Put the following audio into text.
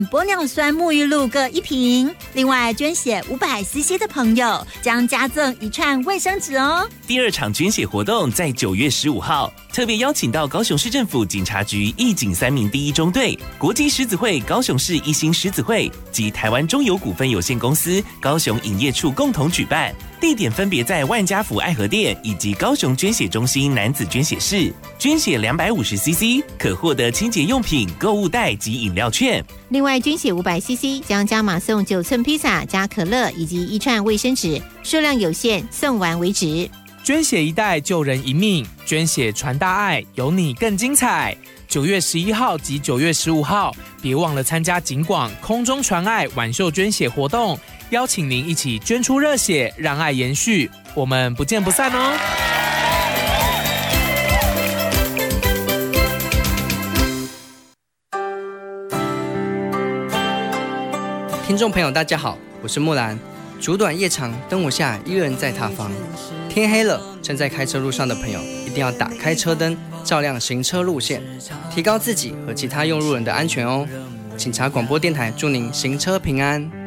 玻尿酸沐浴露各1瓶，另外捐血500cc 的朋友将加赠1串卫生纸哦。 第2场捐血活动在9月15号，特别邀请到高雄市政府警察局义警3名第1中队、国际狮子会高雄市一心狮子会及台湾中油股份有限公司高雄营业处共同举办。地点分别在万家福爱河店以及高雄捐血中心男子捐血室，捐血250cc 可获得清洁用品、购物袋及饮料券。 另外捐血500cc 将加码送9寸披萨加可乐以及1串卫生纸，数量有限，送完为止。 捐血1袋救人1命，捐血传大爱，有你更精彩。9月11号及9月15号，别忘了参加警广空中传爱晚秀捐血活动，邀请您一起捐出热血，让爱延续。我们不见不散哦！ 听众朋友，大家好，我是木兰。竹短夜长，灯我下，一人在他方。天黑了，正在开车路上的朋友一定要打开车灯，照亮行车路线，提高自己和其他用路人的安全哦。警察广播电台祝您行车平安。